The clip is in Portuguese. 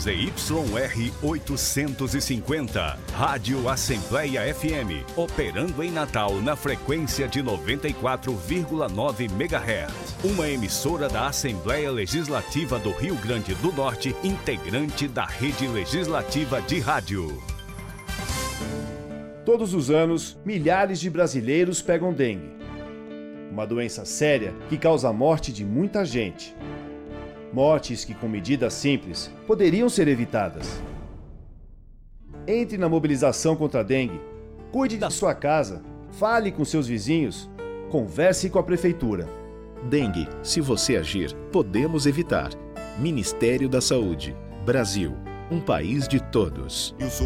ZYR 850, Rádio Assembleia FM, operando em Natal na frequência de 94,9 MHz. Uma emissora da Assembleia Legislativa do Rio Grande do Norte, integrante da Rede Legislativa de Rádio. Todos os anos, milhares de brasileiros pegam dengue. Uma doença séria que causa a morte de muita gente. Mortes que, com medidas simples, poderiam ser evitadas. Entre na mobilização contra a dengue. Cuide da sua casa. Fale com seus vizinhos. Converse com a prefeitura. Dengue, se você agir, podemos evitar. Ministério da Saúde. Brasil, um país de todos.